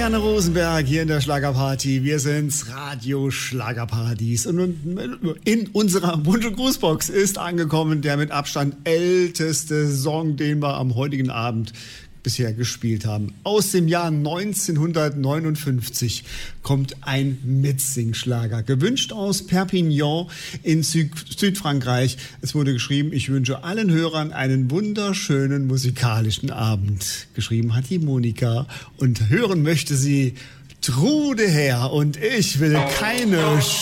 Marianne Rosenberg hier in der Schlagerparty. Wir sind's, Radio Schlagerpartys. Und in unserer Wunsch- und Grußbox ist angekommen der mit Abstand älteste Song, den wir am heutigen Abend bisher gespielt haben. Aus dem Jahr 1959 kommt ein Mitsingschlager. Gewünscht aus Perpignan in Südfrankreich. Es wurde geschrieben, ich wünsche allen Hörern einen wunderschönen musikalischen Abend. Geschrieben hat die Monika und hören möchte sie Trude Herr. Und ich will keine